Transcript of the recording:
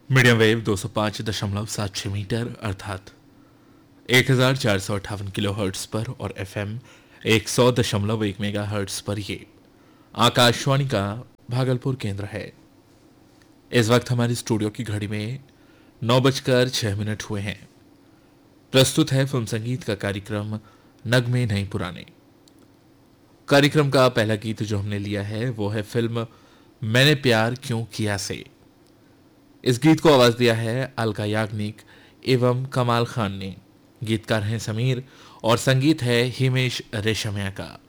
Medium wave 205.76 metre अर्थात 1458 kilo hertz पर और एफएम 100.1 मेगा हर्ट्स पर ये आकाशवाणी का भागलपुर केंद्र है। इस वक्त हमारी स्टूडियो की घड़ी में 9:06 हुए हैं। प्रस्तुत है फिल्म संगीत का कार्यक्रम नगमे नहीं पुराने। कार्यक्रम का पहला गीत जो हमने लिया है वो है फिल्म मैंने प्यार क्यों किया से। इस गीत को आवाज दिया है अलका याग्निक एवं कमाल खान ने। गीतकार हैं समीर और संगीत है हिमेश रेशमिया का।